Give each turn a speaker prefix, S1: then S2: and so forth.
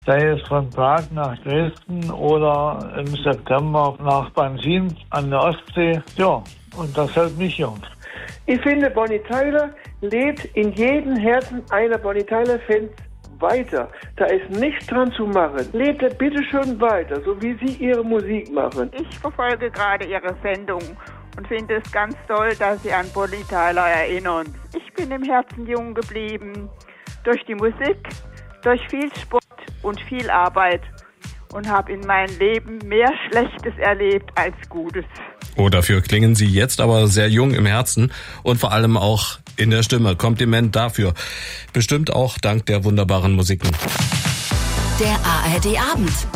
S1: sei es von Prag nach Dresden oder im September nach Bansin an der Ostsee. Ja, und das hält mich jung.
S2: Ich finde, Bonnie Tyler lebt in jedem Herzen einer Bonnie Tyler-Fans weiter. Da ist nichts dran zu machen. Lebt er bitte schön weiter, so wie Sie Ihre Musik machen.
S3: Ich verfolge gerade Ihre Sendung und finde es ganz toll, dass Sie an Bonnie Tyler erinnern. Ich bin im Herzen jung geblieben. Durch die Musik, durch viel Sport und viel Arbeit. Und habe in meinem Leben mehr Schlechtes erlebt als Gutes.
S4: Oh, dafür klingen Sie jetzt aber sehr jung im Herzen und vor allem auch in der Stimme. Kompliment dafür. Bestimmt auch dank der wunderbaren Musiken.
S5: Der ARD Abend.